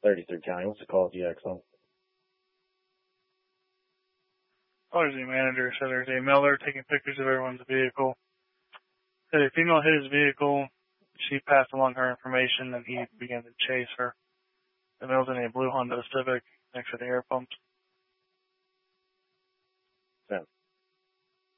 33 County. What's the call, GXO? There's manager said there's a male there taking pictures of everyone's vehicle. Said a female hit his vehicle. She passed along her information, and he began to chase her. The male's in a blue Honda Civic next to the air pumps. Yeah.